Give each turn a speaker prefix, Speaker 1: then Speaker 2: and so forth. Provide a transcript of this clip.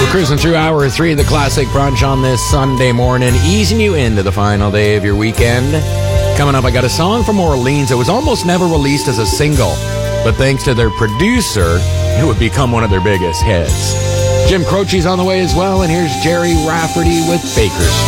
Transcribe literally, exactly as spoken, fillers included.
Speaker 1: Cruising through hour three of the Classic Brunch on this Sunday morning, easing you into the final day of your weekend. Coming up, I got a song from Orleans that was almost never released as a single, but thanks to their producer, it would become one of their biggest hits. Jim Croce's on the way as well, and here's Jerry Rafferty with Baker Street.